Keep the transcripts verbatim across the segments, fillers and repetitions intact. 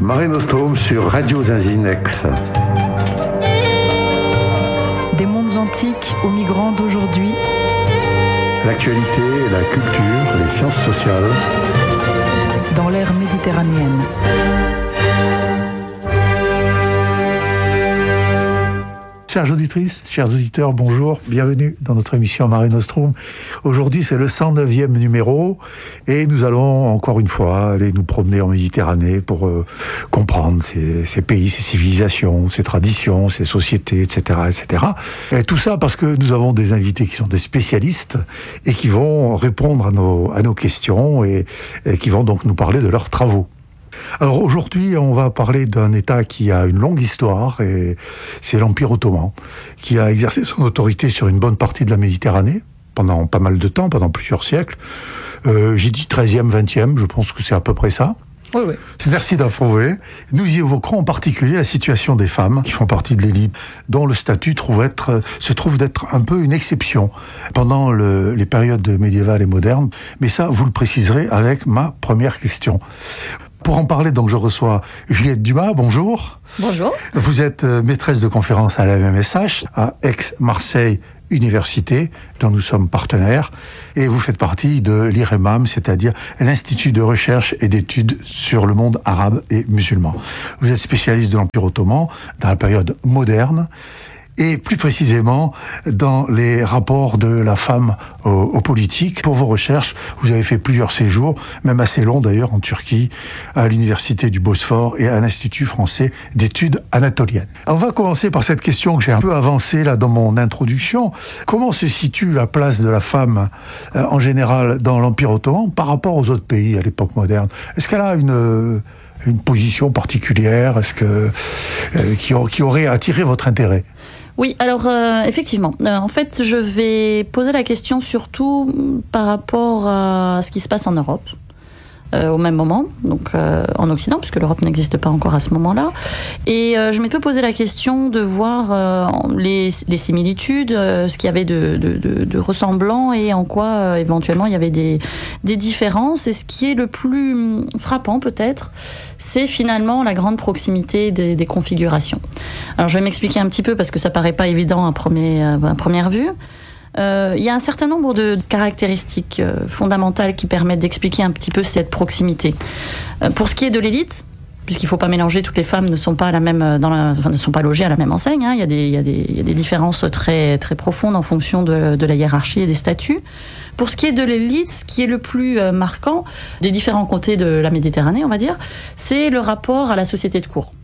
Mare Nostrum sur Radio Zinzinex. Des mondes antiques aux migrants d'aujourd'hui. L'actualité, la culture, les sciences sociales. Dans l'ère méditerranéenne. Chères auditrices, chers auditeurs, bonjour, bienvenue dans notre émission Mare Nostrum. Aujourd'hui, c'est le cent neuvième numéro et nous allons encore une fois aller nous promener en Méditerranée pour euh, comprendre ces, ces pays, ces civilisations, ces traditions, ces sociétés, et cetera, et cetera. Et tout ça parce que nous avons des invités qui sont des spécialistes et qui vont répondre à nos, à nos questions et, et qui vont donc nous parler de leurs travaux. Alors aujourd'hui, on va parler d'un État qui a une longue histoire, et c'est l'Empire ottoman, qui a exercé son autorité sur une bonne partie de la Méditerranée, pendant pas mal de temps, pendant plusieurs siècles. Euh, j'ai dit treizième, vingtième, je pense que c'est à peu près ça. Oui, oui. Merci d'approuver. Nous y évoquerons en particulier la situation des femmes qui font partie de l'élite, dont le statut trouve être, se trouve d'être un peu une exception pendant le, les périodes médiévales et modernes. Mais ça, vous le préciserez avec ma première question. Pour en parler, donc, je reçois Juliette Dumas, bonjour. Bonjour. Vous êtes maîtresse de conférence à la M M S H, à Aix-Marseille Université, dont nous sommes partenaires, et vous faites partie de l'I R E M A M, c'est-à-dire l'Institut de recherche et d'études sur le monde arabe et musulman. Vous êtes spécialiste de l'Empire ottoman dans la période moderne, et plus précisément dans les rapports de la femme aux, aux politiques. Pour vos recherches, vous avez fait plusieurs séjours, même assez longs d'ailleurs, en Turquie, à l'Université du Bosphore et à l'Institut français d'études anatoliennes. On va commencer par cette question que j'ai un peu avancée là dans mon introduction. Comment se situe la place de la femme euh, en général dans l'Empire ottoman par rapport aux autres pays à l'époque moderne? Est-ce qu'elle a une, une position particulière, est-ce que, euh, qui, qui aurait attiré votre intérêt? Oui, alors euh, effectivement, euh, en fait je vais poser la question surtout par rapport à ce qui se passe en Europe, euh, au même moment, donc euh, en Occident, puisque l'Europe n'existe pas encore à ce moment-là, et euh, je m'étais posé la question de voir euh, les, les similitudes, euh, ce qu'il y avait de, de, de, de ressemblant et en quoi euh, éventuellement il y avait des, des différences, et ce qui est le plus frappant peut-être, c'est finalement la grande proximité des, des configurations. Alors je vais m'expliquer un petit peu parce que ça paraît pas évident à, premier, à première vue. Euh, il y a un certain nombre de caractéristiques euh, fondamentales qui permettent d'expliquer un petit peu cette proximité. Euh, pour ce qui est de l'élite, puisqu'il ne faut pas mélanger, toutes les femmes ne sont pas à la même, dans la, enfin, ne sont pas logées à la même enseigne. Hein. Il y a des, il y a des, il y a des différences très, très profondes en fonction de, de la hiérarchie et des statuts. Pour ce qui est de l'élite, ce qui est le plus euh, marquant des différents côtés de la Méditerranée, on va dire, c'est le rapport à la société de cour.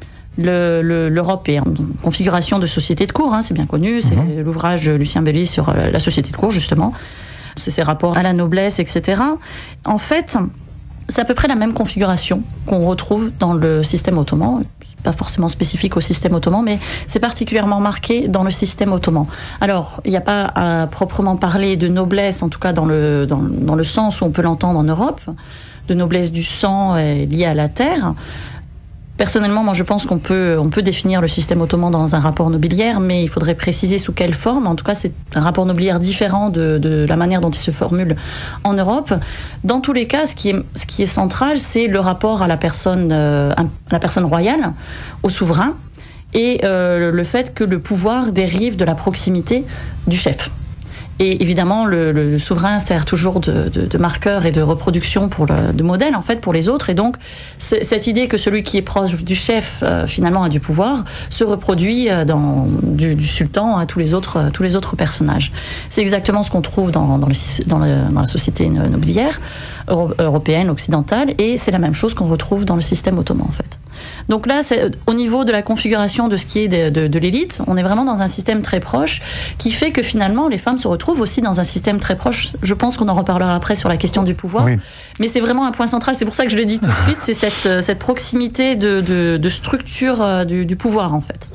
Le, le, L'Europe est en configuration de société de cour, hein, c'est bien connu, c'est mmh. l'ouvrage de Lucien Belli sur euh, la société de cour, justement. C'est ses rapports à la noblesse, et cetera. En fait, c'est à peu près la même configuration qu'on retrouve dans le système ottoman. Pas forcément spécifique au système ottoman, mais c'est particulièrement marqué dans le système ottoman. Alors, il n'y a pas à proprement parler de noblesse, en tout cas dans le, dans, dans le sens où on peut l'entendre en Europe, de noblesse du sang euh, liée à la terre. Personnellement, moi je pense qu'on peut, on peut définir le système ottoman dans un rapport nobiliaire, mais il faudrait préciser sous quelle forme. En tout cas, c'est un rapport nobiliaire différent de, de la manière dont il se formule en Europe. Dans tous les cas, ce qui est, ce qui est central, c'est le rapport à la personne, euh, à la personne royale, au souverain, et euh, le fait que le pouvoir dérive de la proximité du chef. Et évidemment, le, le, le souverain sert toujours de, de, de marqueur et de reproduction, pour le, de modèle en fait pour les autres. Et donc, cette idée que celui qui est proche du chef euh, finalement a du pouvoir se reproduit euh, dans, du, du sultan à tous les autres, euh, tous les autres personnages. C'est exactement ce qu'on trouve dans, dans, le, dans, le, dans la société nobiliaire euro, européenne, occidentale, et c'est la même chose qu'on retrouve dans le système ottoman en fait. Donc là, c'est, au niveau de la configuration de ce qui est de, de, de l'élite, on est vraiment dans un système très proche qui fait que finalement les femmes se retrouvent aussi dans un système très proche. Je pense qu'on en reparlera après sur la question du pouvoir, oui. Mais c'est vraiment un point central, c'est pour ça que je le dis tout de suite, c'est cette, cette proximité de, de, de structure du, du pouvoir en fait.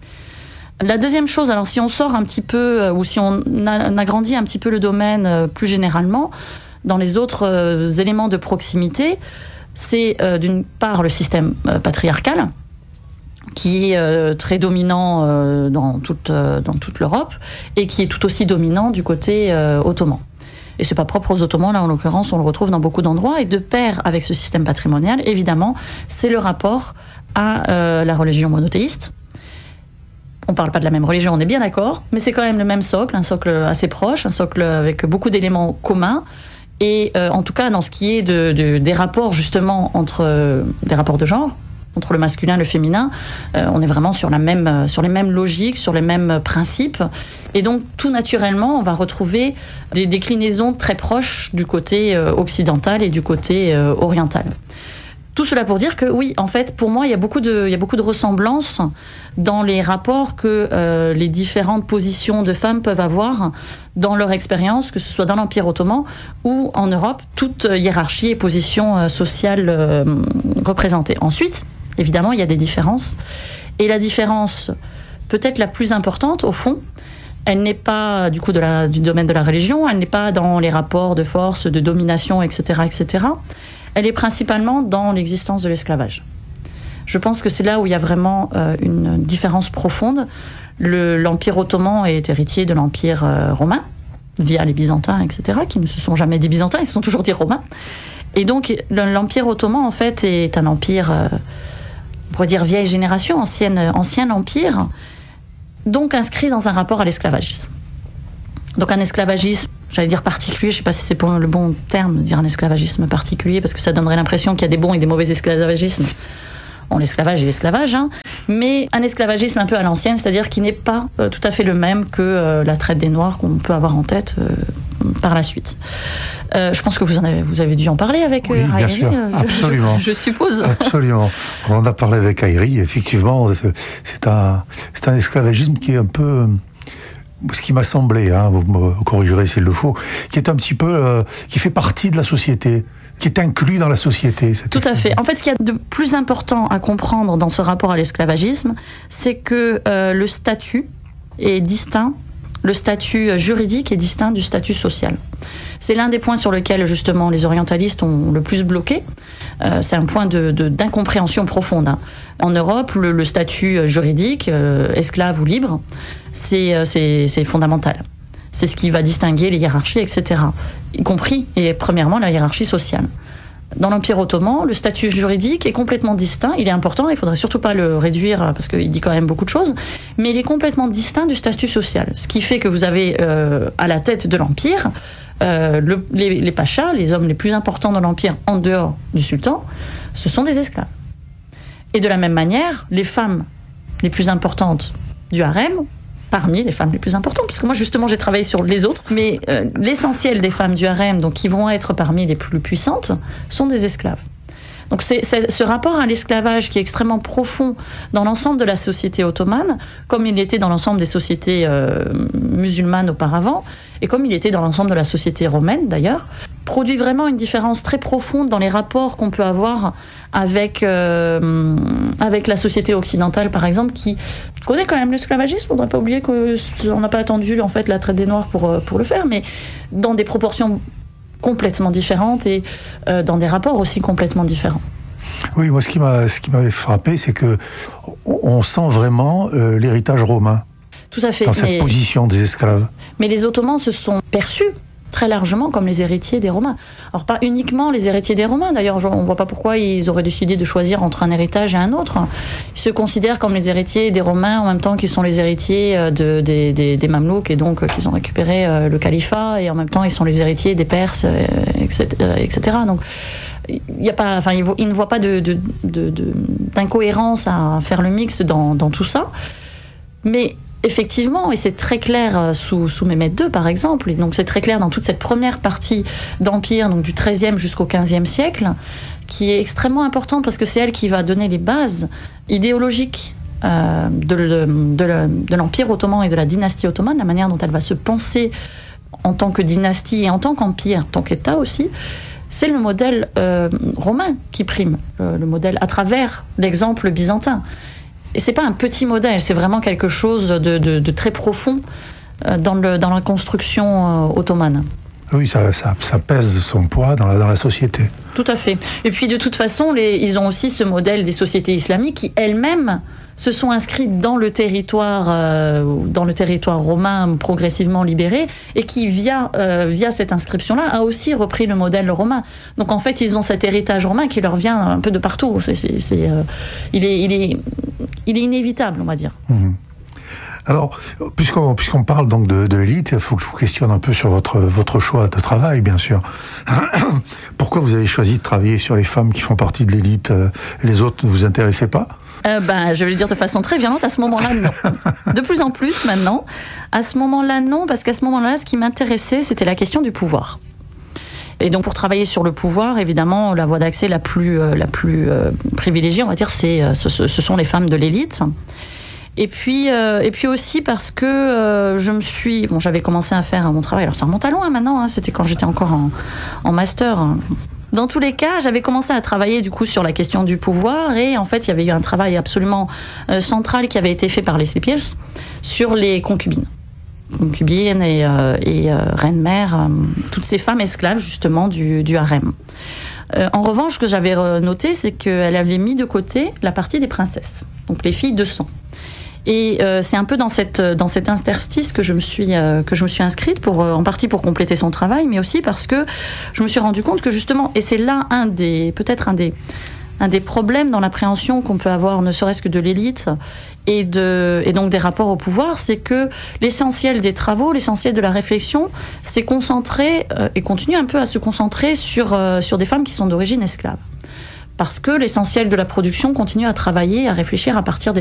La deuxième chose, alors si on sort un petit peu, ou si on agrandit un petit peu le domaine plus généralement, dans les autres euh, éléments de proximité, c'est euh, d'une part le système euh, patriarcal, qui est euh, très dominant euh, dans, toute, euh, dans toute l'Europe, et qui est tout aussi dominant du côté euh, ottoman. Et c'est pas propre aux Ottomans, là en l'occurrence, on le retrouve dans beaucoup d'endroits. Et de pair avec ce système patrimonial, évidemment, c'est le rapport à euh, la religion monothéiste. On ne parle pas de la même religion, on est bien d'accord, mais c'est quand même le même socle, un socle assez proche, un socle avec beaucoup d'éléments communs. Et euh, en tout cas, dans ce qui est de, de, des rapports justement entre euh, des rapports de genre, entre le masculin et le féminin, euh, on est vraiment sur, la même, euh, sur les mêmes logiques, sur les mêmes principes. Et donc, tout naturellement, on va retrouver des déclinaisons très proches du côté euh, occidental et du côté euh, oriental. Tout cela pour dire que oui, en fait, pour moi, il y a beaucoup de, il y a beaucoup de ressemblances dans les rapports que euh, les différentes positions de femmes peuvent avoir dans leur expérience, que ce soit dans l'Empire ottoman ou en Europe, toute hiérarchie et position euh, sociale euh, représentée. Ensuite, évidemment, il y a des différences. Et la différence, peut-être la plus importante, au fond, elle n'est pas du coup de la, du domaine de la religion, elle n'est pas dans les rapports de force, de domination, et cetera, et cetera. Elle est principalement dans l'existence de l'esclavage. Je pense que c'est là où il y a vraiment euh, une différence profonde. Le, l'Empire ottoman est héritier de l'Empire euh, romain, via les Byzantins, et cetera, qui ne se sont jamais dit Byzantins, ils se sont toujours dit Romains. Et donc l'Empire ottoman, en fait, est un empire, euh, on pourrait dire vieille génération, ancienne, ancien empire, donc inscrit dans un rapport à l'esclavagisme. Donc un esclavagisme, j'allais dire particulier, je ne sais pas si c'est pour le bon terme de dire un esclavagisme particulier, parce que ça donnerait l'impression qu'il y a des bons et des mauvais esclavagismes. Bon, l'esclavage est l'esclavage, hein, mais un esclavagisme un peu à l'ancienne, c'est-à-dire qui n'est pas euh, tout à fait le même que euh, la traite des Noirs qu'on peut avoir en tête euh, par la suite. Euh, je pense que vous en avez, vous avez dû en parler avec oui, euh, bien Hayri, sûr, euh, absolument. Je, je suppose. Absolument. On en a parlé avec Hayri, effectivement, c'est un, c'est un esclavagisme qui est un peu... ce qui m'a semblé, hein, vous me corrigerez s'il le faut, qui est un petit peu, euh, qui fait partie de la société, qui est inclus dans la société. Tout à fait. En fait, ce qu'il y a de plus important à comprendre dans ce rapport à l'esclavagisme, c'est que euh, le statut est distinct, le statut juridique est distinct du statut social. C'est l'un des points sur lesquels justement les orientalistes ont le plus bloqué. Euh, c'est un point de, de, d'incompréhension profonde. Hein. En Europe, le, le statut juridique, euh, esclave ou libre, c'est, c'est, c'est fondamental. C'est ce qui va distinguer les hiérarchies, et cetera. Y compris, et premièrement, la hiérarchie sociale. Dans l'Empire ottoman, le statut juridique est complètement distinct. Il est important, il ne faudrait surtout pas le réduire parce qu'il dit quand même beaucoup de choses, mais il est complètement distinct du statut social. Ce qui fait que vous avez euh, à la tête de l'Empire euh, le, les, les pachas, les hommes les plus importants dans l'Empire en dehors du sultan, ce sont des esclaves. Et de la même manière, les femmes les plus importantes du harem, parmi les femmes les plus importantes, parce que moi justement j'ai travaillé sur les autres, mais euh, l'essentiel des femmes du harem, donc qui vont être parmi les plus puissantes, sont des esclaves. Donc c'est, c'est ce rapport à l'esclavage qui est extrêmement profond dans l'ensemble de la société ottomane, comme il était dans l'ensemble des sociétés euh, musulmanes auparavant, et comme il était dans l'ensemble de la société romaine d'ailleurs, produit vraiment une différence très profonde dans les rapports qu'on peut avoir avec, euh, avec la société occidentale par exemple, qui connaît quand même l'esclavagisme. On ne doit pas oublier qu'on n'a pas attendu en fait la traite des Noirs pour, pour le faire, mais dans des proportions complètement différentes et euh, dans des rapports aussi complètement différents. Oui, moi ce qui m'a ce qui m'avait frappé, c'est que on sent vraiment euh, l'héritage romain. Tout à fait. Dans cette mais, position des esclaves. Mais les Ottomans se sont perçus très largement comme les héritiers des Romains. Alors pas uniquement les héritiers des Romains, d'ailleurs on ne voit pas pourquoi ils auraient décidé de choisir entre un héritage et un autre. Ils se considèrent comme les héritiers des Romains en même temps qu'ils sont les héritiers de, des, des, des Mamelouks et donc qu'ils ont récupéré le califat, et en même temps ils sont les héritiers des Perses, et cetera et cetera. Donc il y a pas, enfin ils, ils ne voient pas de, de, de, de, d'incohérence à faire le mix dans, dans tout ça. Mais effectivement, et c'est très clair sous, sous Mehmed deux par exemple, et donc c'est très clair dans toute cette première partie d'Empire, donc du treizième jusqu'au quinzième siècle, qui est extrêmement importante parce que c'est elle qui va donner les bases idéologiques euh, de, de, de, de l'Empire ottoman et de la dynastie ottomane, la manière dont elle va se penser en tant que dynastie et en tant qu'empire, en tant qu'État aussi. C'est le modèle euh, romain qui prime, euh, le modèle à travers l'exemple byzantin. Et c'est pas un petit modèle, c'est vraiment quelque chose de, de, de très profond dans, le, dans la construction ottomane. Oui, ça, ça, ça pèse son poids dans la, dans la société. Tout à fait. Et puis de toute façon, les, ils ont aussi ce modèle des sociétés islamiques qui elles-mêmes se sont inscrites dans le territoire, euh, dans le territoire romain progressivement libéré, et qui via euh, via cette inscription-là a aussi repris le modèle romain. Donc en fait, ils ont cet héritage romain qui leur vient un peu de partout. C'est, c'est, c'est, euh, il est, il est, il est inévitable, on va dire. Mmh. Alors, puisqu'on, puisqu'on parle donc de, de l'élite, il faut que je vous questionne un peu sur votre, votre choix de travail, bien sûr. Pourquoi vous avez choisi de travailler sur les femmes qui font partie de l'élite? Les autres ne vous intéressaient pas? euh, ben, Je vais le dire de façon très violente, à ce moment-là, non. De plus en plus, maintenant. À ce moment-là, non, parce qu'à ce moment-là, ce qui m'intéressait, c'était la question du pouvoir. Et donc, pour travailler sur le pouvoir, évidemment, la voie d'accès la plus, euh, la plus euh, privilégiée, on va dire, c'est, ce, ce sont les femmes de l'élite. Et puis, euh, et puis aussi parce que euh, je me suis... Bon, j'avais commencé à faire mon travail, alors ça remonte à loin maintenant, hein, c'était quand j'étais encore en, en master. Dans tous les cas, j'avais commencé à travailler du coup sur la question du pouvoir, et en fait, il y avait eu un travail absolument euh, central qui avait été fait par Leslie Pierce sur les concubines. Concubines et, euh, et euh, reines-mères, euh, toutes ces femmes esclaves justement du, du harem. Euh, en revanche, ce que j'avais noté, c'est qu'elle avait mis de côté la partie des princesses, donc les filles de sang. Et euh, c'est un peu dans cette dans cet interstice que je me suis euh, que je me suis inscrite pour euh, en partie pour compléter son travail, mais aussi parce que je me suis rendu compte que justement, et c'est là un des peut-être un des un des problèmes dans l'appréhension qu'on peut avoir, ne serait-ce que de l'élite et de et donc des rapports au pouvoir, c'est que l'essentiel des travaux, l'essentiel de la réflexion, s'est concentré euh, et continue un peu à se concentrer sur euh, sur des femmes qui sont d'origine esclave. Parce que l'essentiel de la production continue à travailler, à réfléchir à partir des